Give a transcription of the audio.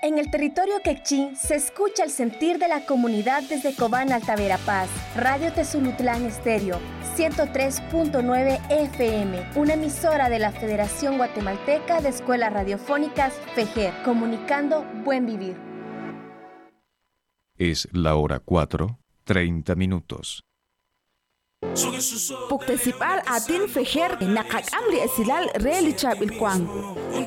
En el territorio quechí se escucha el sentir de la comunidad desde Cobán, Alta Verapaz. Radio Tezulutlán Estéreo, 103.9 FM, una emisora de la Federación Guatemalteca de Escuelas Radiofónicas, FEGER, comunicando buen vivir. Es la hora 4:30. Puktesipal atin FEGER nakak amri esilal realichabil kwan.